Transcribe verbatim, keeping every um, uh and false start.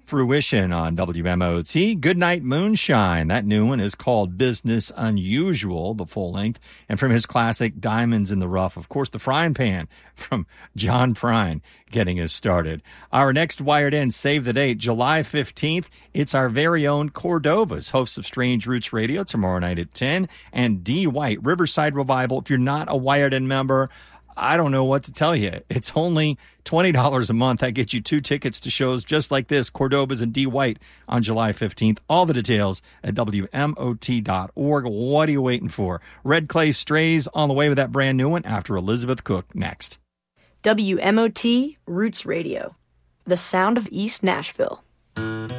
fruition on W M O T. Goodnight Moonshine. That new one is called Business Unusual, the full length. And from his classic Diamonds in the Rough, of course, The Frying Pan from John Prine getting us started. Our next Wired In, save the date, July fifteenth. It's our very own Cordovas, hosts of Strange Roots Radio, tomorrow night at ten. And D. White, Riverside Revival. If you're not a Wired In member, I don't know what to tell you. It's only twenty dollars a month. That gets you two tickets to shows just like this, Cordovas and D. White on July fifteenth. All the details at W M O T dot org. What are you waiting for? Red Clay Strays on the way with that brand new one after Elizabeth Cook next. W M O T Roots Radio, the sound of East Nashville.